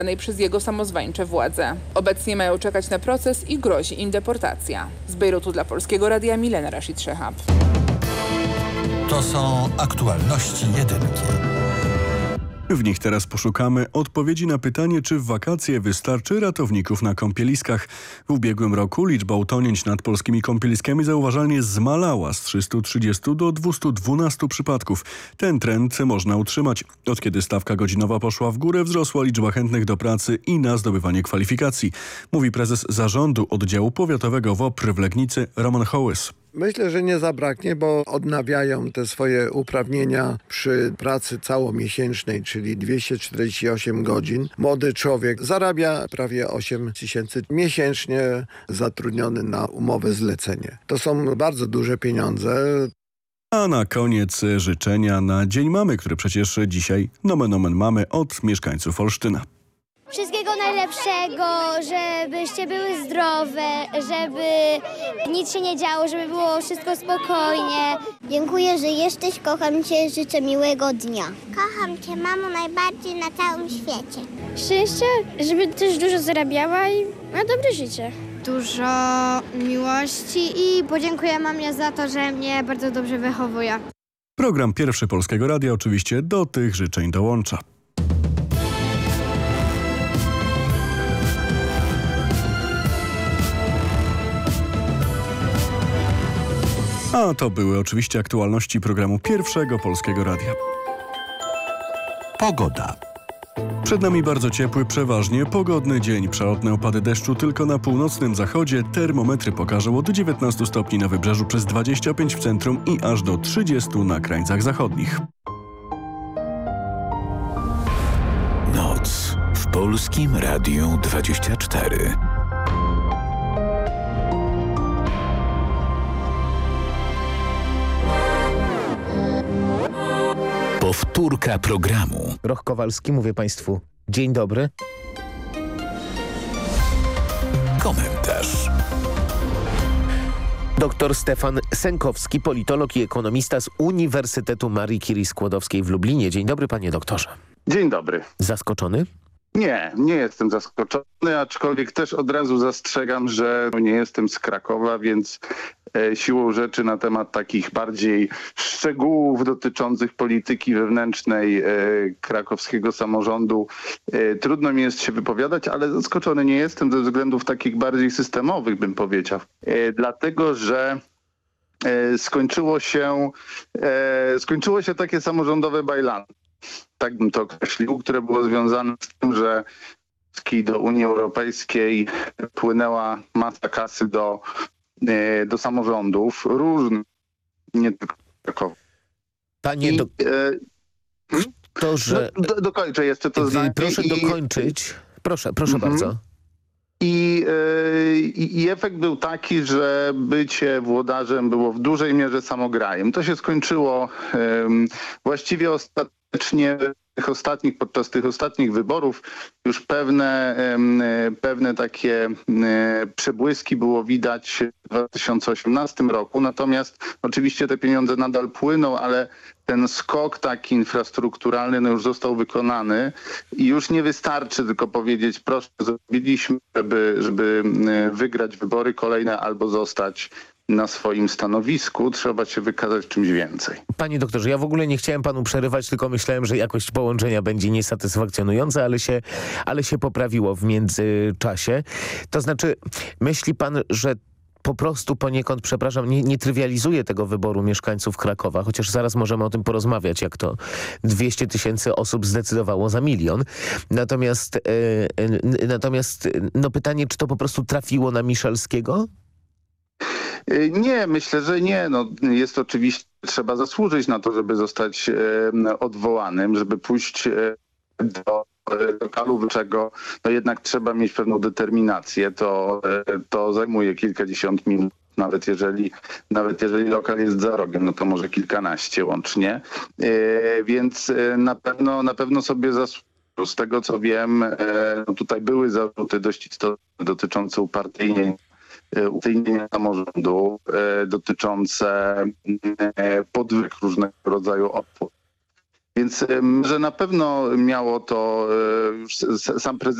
przez jego samozwańcze władze. Obecnie mają czekać na proces i grozi im deportacja. Z Bejrutu dla Polskiego Radia Milena Rashid Szehab. To są aktualności jedynki. W nich teraz poszukamy odpowiedzi na pytanie, czy w wakacje wystarczy ratowników na kąpieliskach. W ubiegłym roku liczba utonięć nad polskimi kąpieliskami zauważalnie zmalała z 330 do 212 przypadków. Ten trend można utrzymać. Od kiedy stawka godzinowa poszła w górę, wzrosła liczba chętnych do pracy i na zdobywanie kwalifikacji, mówi prezes zarządu oddziału powiatowego WOPR w Legnicy Roman Hołys. Myślę, że nie zabraknie, bo odnawiają te swoje uprawnienia przy pracy całomiesięcznej, czyli 248 godzin. Młody człowiek zarabia prawie 8 tysięcy miesięcznie, zatrudniony na umowę zlecenie. To są bardzo duże pieniądze. A na koniec życzenia na Dzień Mamy, który przecież dzisiaj nomen omen mamy od mieszkańców Olsztyna. Wszystkiego najlepszego, żebyście były zdrowe, żeby nic się nie działo, żeby było wszystko spokojnie. Dziękuję, że jesteś, kocham Cię, życzę miłego dnia. Kocham Cię, mamo, najbardziej na całym świecie. Szczęścia, żeby też dużo zarabiała i ma dobre życie. Dużo miłości i podziękuję mamie za to, że mnie bardzo dobrze wychowuje. Program Pierwszy Polskiego Radia oczywiście do tych życzeń dołącza. A to były oczywiście aktualności programu Pierwszego Polskiego Radia. Pogoda. Przed nami bardzo ciepły, przeważnie pogodny dzień. Przelotne opady deszczu tylko na północnym zachodzie. Termometry pokażą od 19 stopni na wybrzeżu, przez 25 w centrum i aż do 30 na krańcach zachodnich. Noc w Polskim Radiu 24. Powtórka programu. Roch Kowalski, mówię Państwu dzień dobry. Komentarz. Doktor Stefan Sękowski, politolog i ekonomista z Uniwersytetu Marii Curie Skłodowskiej w Lublinie. Dzień dobry, panie doktorze. Dzień dobry. Zaskoczony? Nie jestem zaskoczony, aczkolwiek też od razu zastrzegam, że nie jestem z Krakowa, więc siłą rzeczy na temat takich bardziej szczegółów dotyczących polityki wewnętrznej krakowskiego samorządu trudno mi jest się wypowiadać, ale zaskoczony nie jestem ze względów takich bardziej systemowych, bym powiedział. Dlatego, że skończyło się takie samorządowe bajlany. Tak bym to określił, które było związane z tym, że do Unii Europejskiej płynęła masa kasy do samorządów różnych, nie tylko Krakowa. Panie doktorze... Dokończę jeszcze to zdanie. Proszę dokończyć. Proszę bardzo. I efekt był taki, że bycie włodarzem było w dużej mierze samograjem. To się skończyło właściwie ostatecznie podczas tych ostatnich wyborów już pewne takie przebłyski było widać w 2018 roku. Natomiast oczywiście te pieniądze nadal płyną, ale ten skok taki infrastrukturalny już został wykonany i już nie wystarczy tylko powiedzieć, proszę, zrobiliśmy, żeby wygrać wybory kolejne albo zostać na swoim stanowisku. Trzeba się wykazać czymś więcej. Panie doktorze, ja w ogóle nie chciałem panu przerywać, tylko myślałem, że jakość połączenia będzie niesatysfakcjonująca, ale się poprawiło w międzyczasie. To znaczy, myśli pan, że po prostu poniekąd, przepraszam, nie trywializuje tego wyboru mieszkańców Krakowa, chociaż zaraz możemy o tym porozmawiać, jak to 200 000 osób zdecydowało za 1 000 000. Natomiast pytanie, czy to po prostu trafiło na Miszalskiego? Nie, myślę, że nie. Jest oczywiście, trzeba zasłużyć na to, żeby zostać odwołanym, żeby pójść do lokalu wyższego, jednak trzeba mieć pewną determinację. To zajmuje kilkadziesiąt minut. Nawet jeżeli lokal jest za rogiem, to może kilkanaście łącznie. Więc na pewno sobie zasłużył. Z tego co wiem, tutaj były zarzuty dość istotne dotyczące upartyjnienia samorządu, dotyczące podwyg różnego rodzaju opłat. Więc że na pewno miało to już sam prezydent